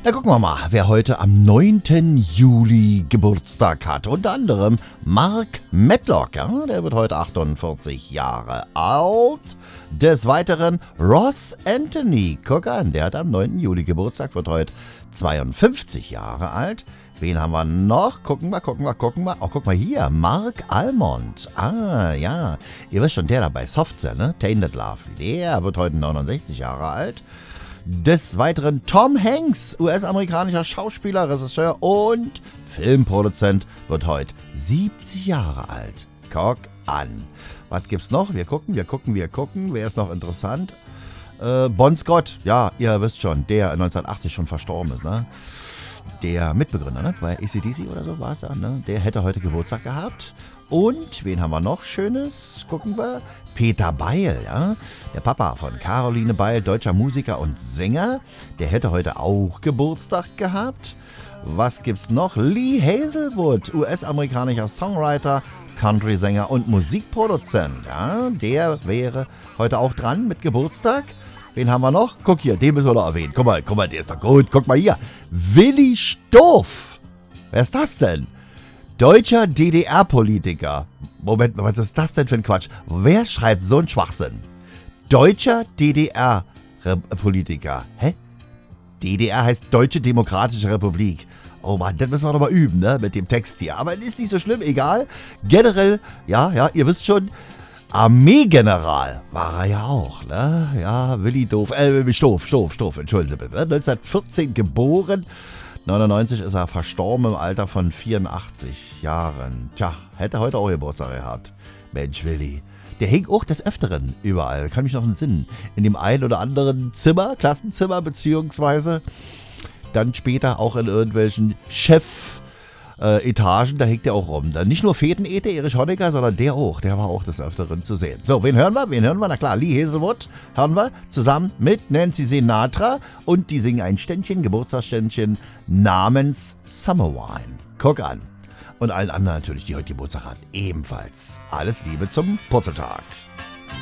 Na, gucken wir mal, wer heute am 9. Juli Geburtstag hat. Unter anderem Mark Medlock, ja, der wird heute 48 Jahre alt. Des Weiteren Ross Anthony, guck an, der hat am 9. Juli Geburtstag, wird heute 52 Jahre alt. Wen haben wir noch? Gucken wir. Oh, guck mal hier, Mark Almond. Ah, ja, ihr wisst schon, der da bei Softcell, ne? Tainted Love, der wird heute 69 Jahre alt. Des Weiteren Tom Hanks, US-amerikanischer Schauspieler, Regisseur und Filmproduzent, wird heute 70 Jahre alt. Guck an. Was gibt's noch? Wir gucken. Wer ist noch interessant? Bon Scott, ja, ihr wisst schon, der 1980 schon verstorben ist, ne? Der Mitbegründer, ne? Bei AC/DC oder so war es ja, ne? Der hätte heute Geburtstag gehabt. Und wen haben wir noch Schönes? Gucken wir. Peter Beil, ja. Der Papa von Caroline Beil, deutscher Musiker und Sänger. Der hätte heute auch Geburtstag gehabt. Was gibt's noch? Lee Hazelwood, US-amerikanischer Songwriter, Country-Sänger und Musikproduzent. Ja, der wäre heute auch dran mit Geburtstag. Wen haben wir noch? Guck hier, den müssen wir noch erwähnen. Guck mal, der ist doch gut. Guck mal hier. Willi Stoff. Wer ist das denn? Deutscher DDR-Politiker. Moment, was ist das denn für ein Quatsch? Wer schreibt so einen Schwachsinn? Deutscher DDR-Politiker. Hä? DDR heißt Deutsche Demokratische Republik. Oh Mann, das müssen wir doch mal üben, ne? Mit dem Text hier. Aber ist nicht so schlimm, egal. Generell, ja, ihr wisst schon, Armeegeneral war er ja auch, ne? Ja, Willi Stoff, entschuldigen Sie bitte. 1914 geboren. 99 ist er verstorben im Alter von 84 Jahren. Tja, hätte heute auch Geburtstag gehabt. Mensch, Willi. Der hing auch des Öfteren überall. Kann mich noch entsinnen. In dem einen oder anderen Zimmer, Klassenzimmer, beziehungsweise dann später auch in irgendwelchen Etagen, da hängt der auch rum. Dann nicht nur Fetenete, Erich Honecker, sondern der war auch des Öfteren zu sehen. So, wen hören wir? Na klar, Lee Hazelwood hören wir zusammen mit Nancy Sinatra und die singen ein Ständchen, Geburtstagsständchen namens Summer Wine. Guck an. Und allen anderen natürlich, die heute Geburtstag haben, ebenfalls. Alles Liebe zum Purzeltag.